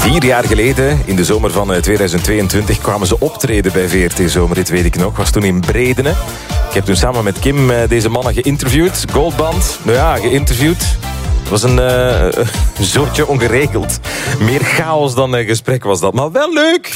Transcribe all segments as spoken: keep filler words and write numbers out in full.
Vier jaar geleden, in de zomer van tweeduizend tweeëntwintig, kwamen ze optreden bij V R T Zomerhit, weet ik nog. Was toen in Bredene. Ik heb toen samen met Kim deze mannen geïnterviewd. Goldband, nou ja, geïnterviewd. Het was een uh, zootje ongeregeld. Meer chaos dan een gesprek was dat, maar wel leuk.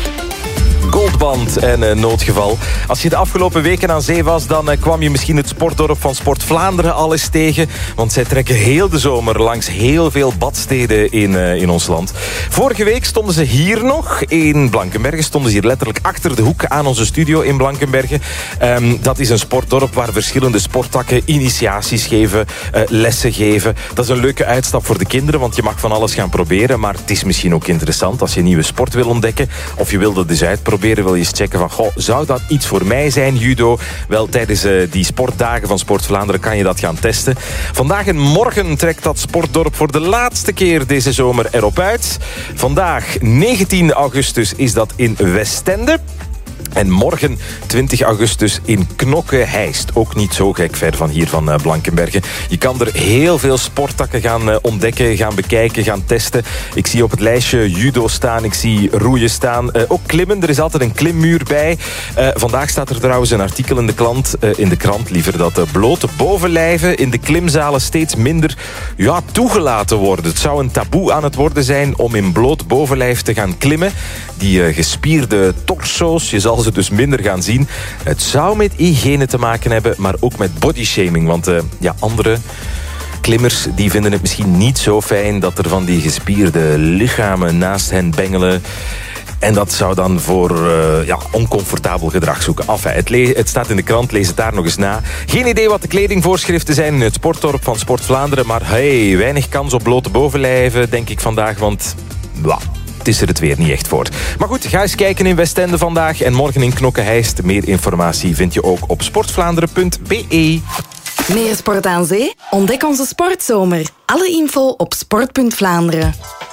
Goldband en uh, Noodgeval. Als je de afgelopen weken aan zee was, dan uh, kwam je misschien het sportdorp van Sport Vlaanderen al eens tegen. Want zij trekken heel de zomer langs heel veel badsteden in, uh, in ons land. Vorige week stonden ze hier nog in Blankenberge. Stonden ze hier letterlijk achter de hoek aan onze studio in Blankenberge. Um, dat is een sportdorp waar verschillende sporttakken initiaties geven, uh, lessen geven. Dat is een leuke uitstap voor de kinderen, want je mag van alles gaan proberen. Maar het is misschien ook interessant als je nieuwe sport wil ontdekken. Of je wil dat eens uitproberen. Wil je eens checken van, goh, zou dat iets voor mij zijn, judo? Wel, tijdens uh, die sportdagen van Sport Vlaanderen kan je dat gaan testen. Vandaag en morgen trekt dat sportdorp voor de laatste keer deze zomer erop uit. Vandaag, negentien augustus, is dat in Westende. En morgen, twintig augustus, in Knokke-Heist. Ook niet zo gek ver van hier van uh, Blankenberge. Je kan er heel veel sporttakken gaan uh, ontdekken, gaan bekijken, gaan testen. Ik zie op het lijstje judo staan, ik zie roeien staan. Uh, ook klimmen, er is altijd een klimmuur bij. Uh, vandaag staat er trouwens een artikel in de, klant, uh, in de krant liever dat uh, blote bovenlijven in de klimzalen steeds minder ja, toegelaten worden. Het zou een taboe aan het worden zijn om in bloot bovenlijf te gaan klimmen. Die uh, gespierde torso's, je zal ze dus minder gaan zien. Het zou met hygiëne te maken hebben, maar ook met bodyshaming. Want uh, ja, andere klimmers die vinden het misschien niet zo fijn dat er van die gespierde lichamen naast hen bengelen. En dat zou dan voor uh, ja, oncomfortabel gedrag zoeken. Enfin, het, le- het staat in de krant, lees het daar nog eens na. Geen idee wat de kledingvoorschriften zijn in het sportdorp van Sport Vlaanderen. Maar hey, weinig kans op blote bovenlijven, denk ik vandaag. Want blah, het is er het weer niet echt voor. Maar goed, ga eens kijken in Westende vandaag. En morgen in Knokke-Heist. Meer informatie vind je ook op sportvlaanderen punt b e. Meer sport aan zee? Ontdek onze sportzomer. Alle info op sport punt vlaanderen.